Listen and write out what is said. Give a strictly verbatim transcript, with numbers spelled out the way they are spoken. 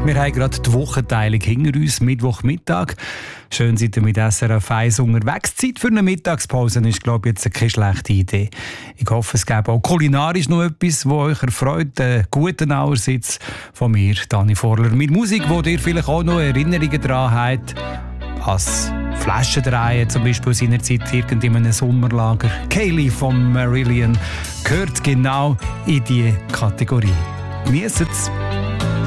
Wir haben gerade die Wochenteilung hinter uns, Mittwochmittag. Schön seid ihr mit S R F eins unterwegs. Zeit für eine Mittagspause ist, glaube ich, jetzt keine schlechte Idee. Ich hoffe, es gäbe auch kulinarisch noch etwas, das euch erfreut. Einen guten Auersitz von mir, Dani Vorler. Mit Musik, wo ihr vielleicht auch noch Erinnerungen daran habt. Als Flaschendrehen, zum Beispiel seinerzeit irgend in einem Sommerlager. Kaylee von Marillion gehört genau in diese Kategorie. Genießt es!